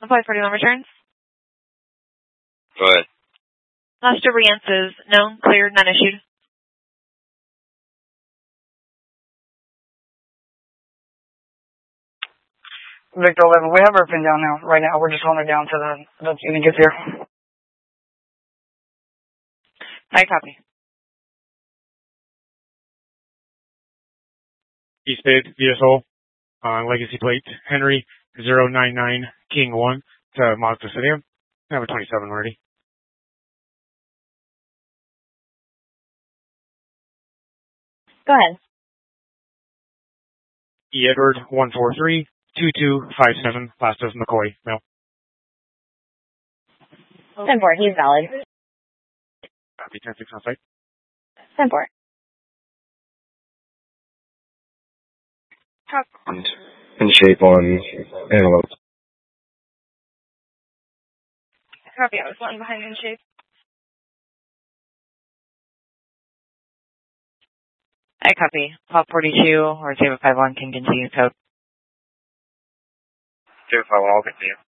Apply 41 returns. Go ahead. Last Rience is known, cleared, none issued. Victor 11, we have her pinned down now. Right now, we're just holding her down to the unit gets here. I copy. East Bay VSO, Legacy Plate, Henry 099 King 1 to Mazda Sedan. I have a 27 ready. Go ahead. E. Edward 143 2257, last of McCoy, mail. 10-4, he's valid. Copy, 10-6 on site. 10-4. In shape on Antelope. Copy, I was one behind in shape. I copy. Pop 42 or Table 51 can continue code. Table 51, I'll continue.